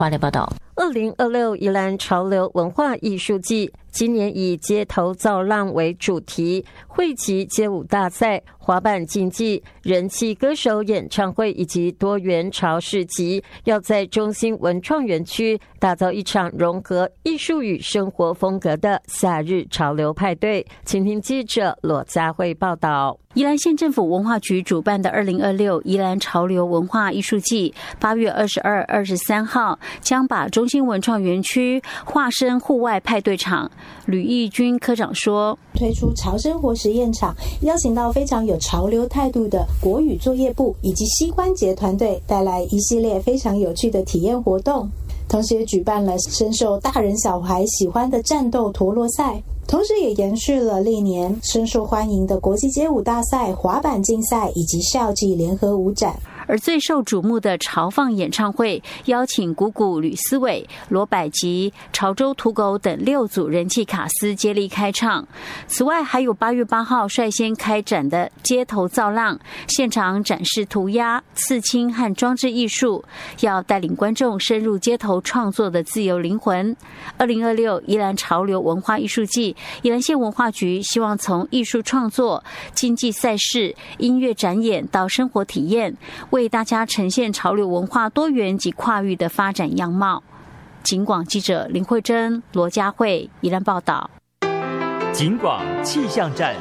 华联报道 ，2026宜兰潮流文化艺术季今年以街头造浪为主题，汇集街舞大赛、滑板竞技、人气歌手演唱会以及多元潮市集，要在中心文创园区打造一场融合艺术与生活风格的夏日潮流派对。请听记者罗佳慧报道。 宜兰县政府文化局主办的2026宜兰潮流文化艺术季8月22、23号将把中心文创园区化身户外派对场。吕义军科长说， 推出潮生活实验场，邀请到非常有潮流态度的国语作业部以及膝关节团队，带来一系列非常有趣的体验活动，同时也举办了深受大人小孩喜欢的战斗陀螺赛，同时也延续了历年深受欢迎的国际街舞大赛、滑板竞赛以及校际联合舞展。 而最受瞩目的潮放演唱会，邀请鼓鼓、吕思伟、罗百吉、潮州土狗等6组人气卡司接力开唱。此外，还有8月8号率先开展的街头造浪，现场展示涂鸦、刺青和装置艺术，要带领观众深入街头创作的自由灵魂。2026宜兰潮流文化艺术季，宜兰县文化局希望从艺术创作、竞技赛事、音乐展演到生活体验，为大家呈现潮流文化多元及跨域的发展样貌。警广记者林慧珍、罗佳慧宜兰报道。 警广气象站。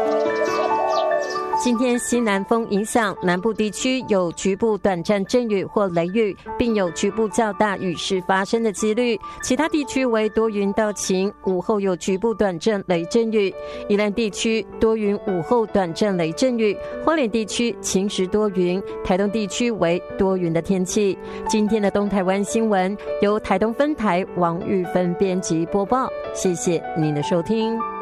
今天西南风影响，南部地区有局部短暂阵雨或雷雨，并有局部较大雨势发生的几率。其他地区为多云到晴，午后有局部短暂雷阵雨。宜兰地区多云，午后短暂雷阵雨；花莲地区晴时多云，台东地区为多云的天气。今天的东台湾新闻由台东分台王玉芬编辑播报，谢谢您的收听。